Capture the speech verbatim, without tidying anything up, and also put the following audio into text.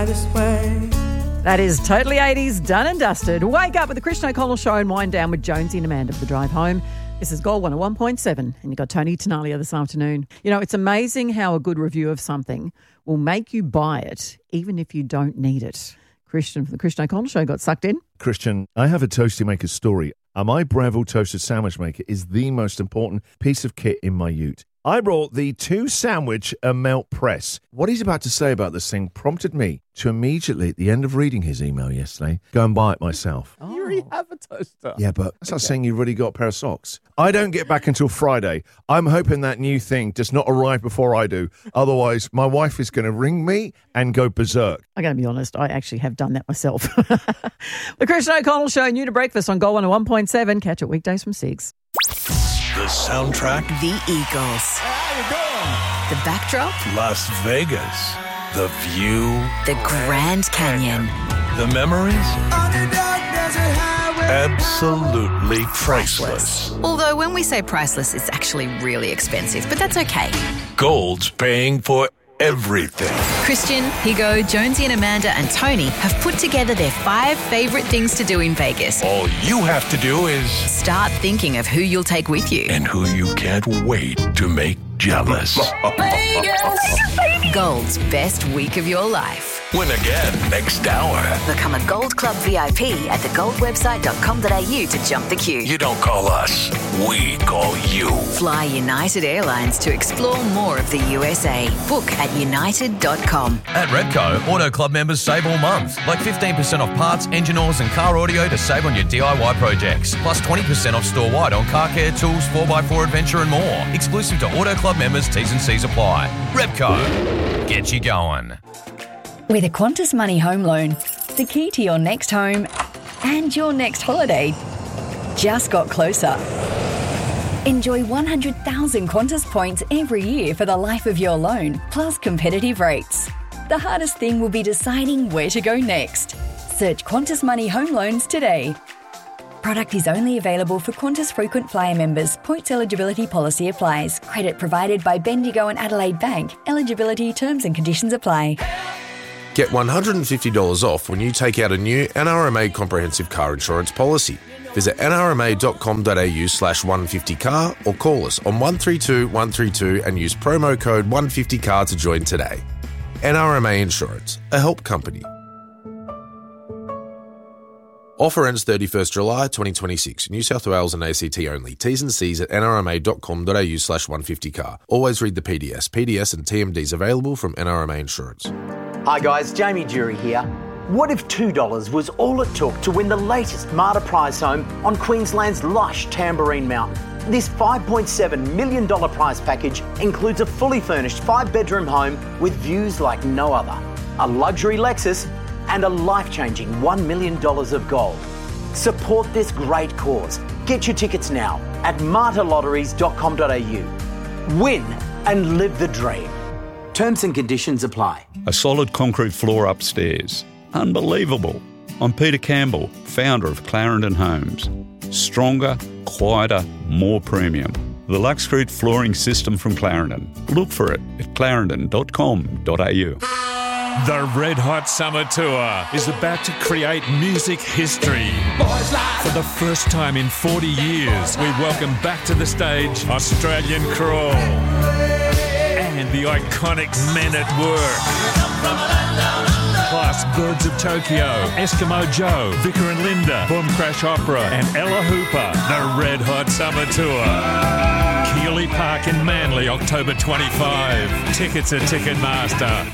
this way. That is totally eighties, done and dusted. Wake up with the Christian O'Connell Show and wind down with Jonesy and Amanda for the drive home. This is Gold one oh one point seven, and you've got Tony Tenalia this afternoon. You know, it's amazing how a good review of something will make you buy it, even if you don't need it. Christian from the Christian O'Connell Show got sucked in. Christian, I have a Toasty Maker story. Uh, my Breville Toasted Sandwich Maker is the most important piece of kit in my ute. I brought the two sandwich and melt press. What he's about to say about this thing prompted me to immediately, at the end of reading his email yesterday, go and buy it myself. Oh. You already have a toaster. Yeah, but that's not saying you've already got a pair of socks. I don't get back until Friday. I'm hoping that new thing does not arrive before I do. Otherwise, my wife is going to ring me and go berserk. I'm going to be honest, I actually have done that myself. The Christian O'Connell Show, new to breakfast on Gold one oh one point seven. Catch it weekdays from six. The soundtrack, The Eagles. How you doing? The backdrop, Las Vegas. The view, the Grand Canyon. the memories, absolutely priceless. Although when we say priceless, it's actually really expensive, but that's okay. Gold's paying for everything. Christian, Higo, Jonesy and Amanda and Tony have put together their five favourite things to do in Vegas. All you have to do is Start thinking of who you'll take with you. and who you can't wait to make jealous. Gold's best week of your life. Win again next hour. Become a Gold Club V I P at the gold website dot com dot a u to jump the queue. You don't call us, we call you. Fly United Airlines to explore more of the U S A. Book at united dot com. At Repco, Auto Club members save all month. Like fifteen percent off parts, engine oils and car audio to save on your D I Y projects. Plus twenty percent off store-wide on car care, tools, four by four adventure and more. Exclusive to Auto Club members, T's and C's apply. Repco, get you going. With a Qantas Money Home Loan, the key to your next home and your next holiday just got closer. Enjoy one hundred thousand Qantas points every year for the life of your loan, plus competitive rates. The hardest thing will be deciding where to go next. Search Qantas Money Home Loans today. Product is only available for Qantas frequent flyer members. Points eligibility policy applies. Credit provided by Bendigo and Adelaide Bank. Eligibility terms and conditions apply. Get one hundred fifty dollars off when you take out a new N R M A comprehensive car insurance policy. Visit n r m a dot com dot a u slash one fifty car or call us on one three two one three two and use promo code one fifty car to join today. N R M A Insurance, a help company. Offer ends thirty-first July twenty twenty-six. New South Wales and A C T only. T's and C's at n r m a dot com dot a u slash one fifty car. Always read the P D S. P D S and T M Ds available from N R M A Insurance. Hi guys, Jamie Jury here. What if two dollars was all it took to win the latest Marta prize home on Queensland's lush Tamborine Mountain? This five point seven million dollars prize package includes a fully furnished five-bedroom home with views like no other, a luxury Lexus, and a life-changing one million dollars of gold. Support this great cause. Get your tickets now at marta lotteries dot com dot a u. Win and live the dream. Terms and conditions apply. A solid concrete floor upstairs. Unbelievable. I'm Peter Campbell, founder of Clarendon Homes. Stronger, quieter, more premium. The Luxcrete flooring system from Clarendon. Look for it at clarendon dot com dot a u. The Red Hot Summer Tour is about to create music history. For the first time in forty years, we welcome back to the stage Australian Crawl and the iconic Men at Work. Plus Birds of Tokyo, Eskimo Joe, Vicar and Linda, Boom Crash Opera and Ella Hooper. The Red Hot Summer Tour. Keeley Park in Manly, October twenty-fifth. Tickets at Ticketmaster.